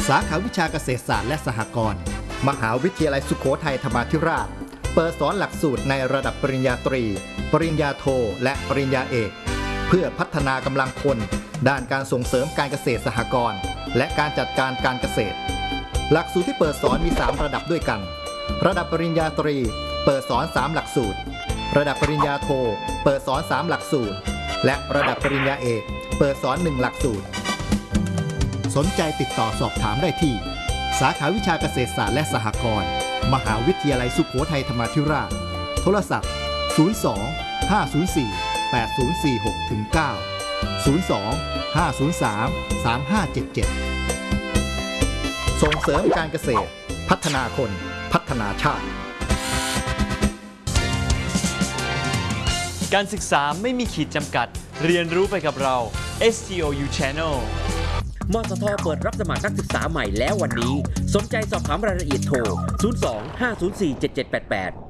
สาขาวิชาเกษตรศาสตร์และสหกรณ์มหาวิทยาลัยสุโขทัยธรรมาธิราชเปิดสอนหลักสูตรในระดับปริญญาตรีปริญญาโทและปริญญาเอกเพื่อพัฒนากำลังคนด้านการส่งเสริมการเกษตรสหกรณ์และการจัดการการเกษตรหลักสูตรที่เปิดสอนมี3ระดับด้วยกันระดับปริญญาตรีเปิดสอน3หลักสูตรระดับปริญญาโทเปิดสอน3หลักสูตรและระดับปริญญาเอกเปิดสอน1หลักสูตรสนใจติดต่อสอบถามได้ที่สาขาวิชาเกษตรศาสตร์และสหกรณ์มหาวิทยาลัยสุโขทัยธรรมาธิราชโทรศัพท์02 504 8046 9 02 503 3577ส่งเสริมการเกษตรพัฒนาคนพัฒนาชาติการศึกษาไม่มีขีดจำกัดเรียนรู้ไปกับเรา STOU Channel มสทเปิดรับสมัครนักศึกษาใหม่แล้ววันนี้สนใจสอบถามรายละเอียดโทร 02 504 7788